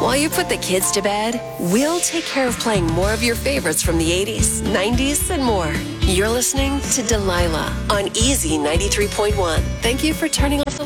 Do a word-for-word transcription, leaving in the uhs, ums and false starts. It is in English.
While you put the kids to bed, we'll take care of playing more of your favorites from the eighties, nineties, and more. You're listening to Delilah on Easy ninety-three point one. Thank you for turning off the